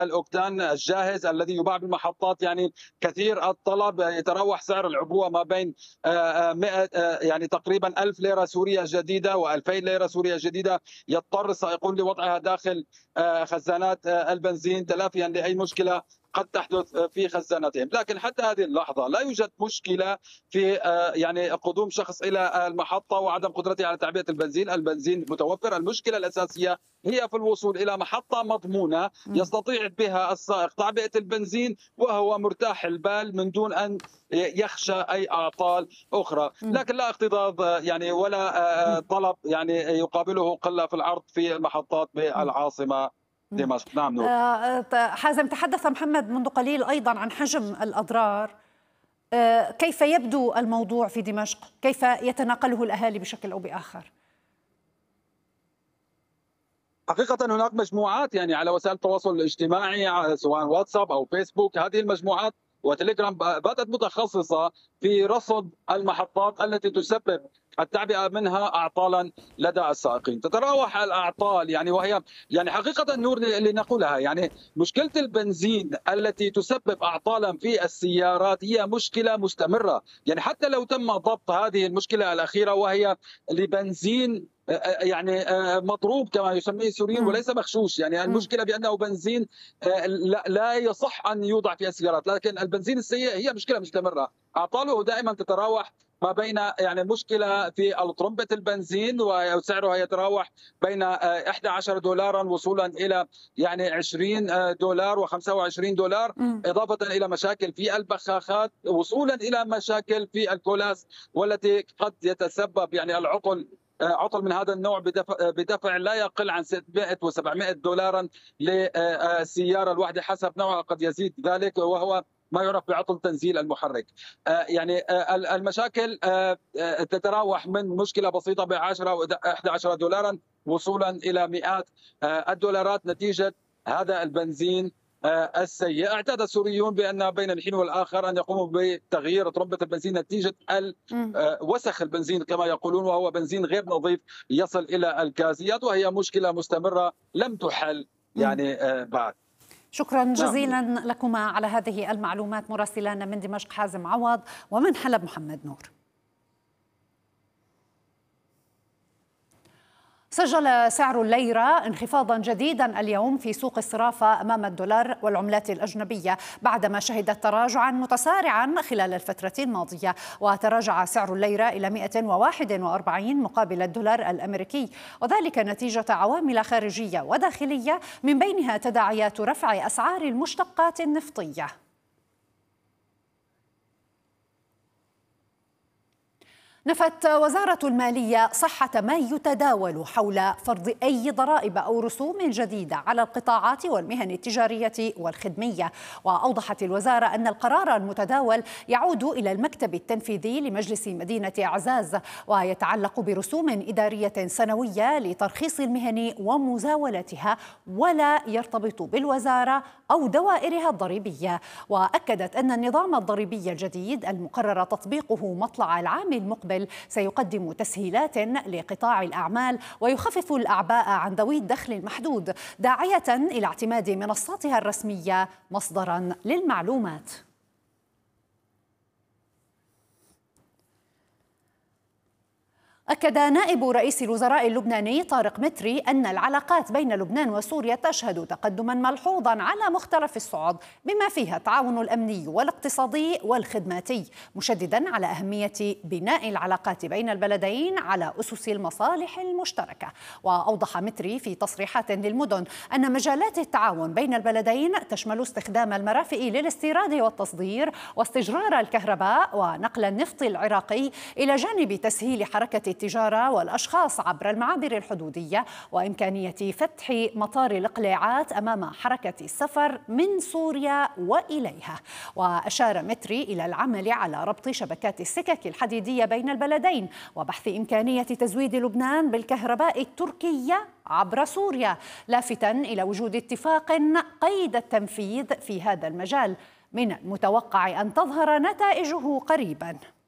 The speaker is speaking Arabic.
الأوكتان الجاهز الذي يباع بالمحطات، يعني كثير الطلب، يتراوح سعر العبوة ما بين 100 يعني تقريبا 1000 ليرة سورية جديدة و2000 ليرة سورية جديدة. يضطر السائقون لوضعها داخل خزانات البنزين تلافيا لأي مشكلة قد تحدث في خزانتهم. لكن حتى هذه اللحظة لا يوجد مشكلة في يعني قدوم شخص إلى المحطة وعدم قدرته على تعبئة البنزين. البنزين متوفر. المشكلة الأساسية هي في الوصول إلى محطة مضمونة يستطيع بها السائق تعبئة البنزين وهو مرتاح البال من دون أن يخشى أي أعطال أخرى. لكن لا اكتظاظ يعني ولا طلب يعني يقابله قلة في العرض في المحطات بالعاصمة دمشق. نعم نور. حازم، تحدث محمد منذ قليل أيضا عن حجم الأضرار. كيف يبدو الموضوع في دمشق؟ كيف يتناقله الأهالي بشكل أو بآخر؟ حقيقة هناك مجموعات يعني على وسائل التواصل الاجتماعي سواء واتساب أو فيسبوك، هذه المجموعات وتليجرام باتت متخصصة في رصد المحطات التي تسبب التعبئة منها أعطالا لدى السائقين. تتراوح الأعطال يعني وهي يعني حقيقة نور لنقولها، يعني مشكلة البنزين التي تسبب أعطالا في السيارات هي مشكلة مستمرة. يعني حتى لو تم ضبط هذه المشكلة الأخيرة وهي لبنزين يعني مضروب كما يسميه السوريين وليس مغشوش، يعني المشكلة بأنه بنزين لا يصح أن يوضع في السيارات، لكن البنزين السيء هي مشكلة مستمرة. أعطاله دائما تتراوح ما بين يعني مشكلة في طرمبة البنزين وسعرها يتراوح بين 11 دولارا وصولا إلى يعني 20 دولار و25 دولار، إضافة إلى مشاكل في البخاخات وصولا إلى مشاكل في الكولاس، والتي قد يتسبب يعني عطل من هذا النوع بدفع لا يقل عن 600 و700 دولارا للسيارة الواحدة حسب نوعها، قد يزيد ذلك، وهو ما يعرف بعطل تنزيل المحرك. يعني المشاكل تتراوح من مشكلة بسيطة ب 10 و 11 دولارا وصولا إلى مئات الدولارات نتيجة هذا البنزين السيء. اعتاد السوريون بأن بين الحين والآخر أن يقوموا بتغيير طرمبة البنزين نتيجة وسخ البنزين كما يقولون، وهو بنزين غير نظيف يصل إلى الغازيات، وهي مشكلة مستمرة لم تحل يعني بعد. شكرا جزيلا لكما على هذه المعلومات. مراسلنا من دمشق حازم عوض ومن حلب محمد نور. سجل سعر الليرة انخفاضا جديدا اليوم في سوق الصرافة أمام الدولار والعملات الأجنبية بعدما شهدت تراجعا متسارعا خلال الفترة الماضية، وتراجع سعر الليرة إلى 141 مقابل الدولار الأمريكي، وذلك نتيجة عوامل خارجية وداخلية من بينها تداعيات رفع أسعار المشتقات النفطية. نفت وزارة المالية صحة ما يتداول حول فرض أي ضرائب أو رسوم جديدة على القطاعات والمهن التجارية والخدمية، وأوضحت الوزارة أن القرار المتداول يعود إلى المكتب التنفيذي لمجلس مدينة عزاز، ويتعلق برسوم إدارية سنوية لترخيص المهن ومزاولتها، ولا يرتبط بالوزارة أو دوائرها الضريبية. وأكدت أن النظام الضريبي الجديد المقرر تطبيقه مطلع العام المقبل سيقدم تسهيلات لقطاع الأعمال ويخفف الأعباء عن ذوي الدخل المحدود، داعية إلى اعتماد منصاتها الرسمية مصدرا للمعلومات. أكد نائب رئيس الوزراء اللبناني طارق متري أن العلاقات بين لبنان وسوريا تشهد تقدما ملحوظا على مختلف الصعد بما فيها التعاون الأمني والاقتصادي والخدماتي، مشددا على أهمية بناء العلاقات بين البلدين على أسس المصالح المشتركة. وأوضح متري في تصريحات للمدن أن مجالات التعاون بين البلدين تشمل استخدام المرافق للاستيراد والتصدير واستجرار الكهرباء ونقل النفط العراقي، إلى جانب تسهيل حركة التجارة والأشخاص عبر المعابر الحدودية وإمكانية فتح مطار الإقلاعات أمام حركة السفر من سوريا وإليها. وأشار متري إلى العمل على ربط شبكات السكك الحديدية بين البلدين وبحث إمكانية تزويد لبنان بالكهرباء التركية عبر سوريا، لافتا إلى وجود اتفاق قيد التنفيذ في هذا المجال من المتوقع أن تظهر نتائجه قريبا.